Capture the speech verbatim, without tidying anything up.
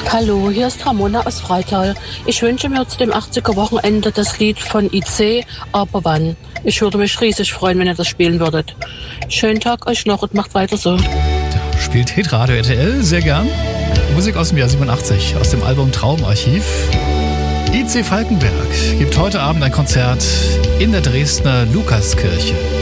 Hallo, hier ist Ramona aus Freital. Ich wünsche mir zu dem achtziger-Wochenende das Lied von I C, aber wann? Ich würde mich riesig freuen, wenn ihr das spielen würdet. Schönen Tag euch noch und macht weiter so. Da spielt Hitradio R T L sehr gern. Musik aus dem Jahr siebenundachtzig, aus dem Album Traumarchiv. I C Falkenberg gibt heute Abend ein Konzert in der Dresdner Lukaskirche.